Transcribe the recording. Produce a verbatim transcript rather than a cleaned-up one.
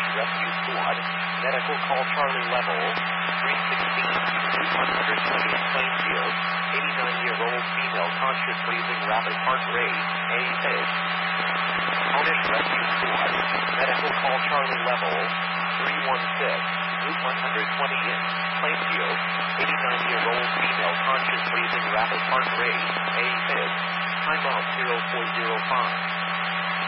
Cornish Rescue Squad. Medical call Charlie level three sixteen, Route one twenty in Plainfield. eighty-nine-year-old female conscious breathing, rapid heart rate, A H. Cornish Rescue Squad. Medical call Charlie level three one six, Route one twenty in Plainfield. eighty-nine-year-old female conscious breathing, rapid heart rate, A H. Time out zero four zero five.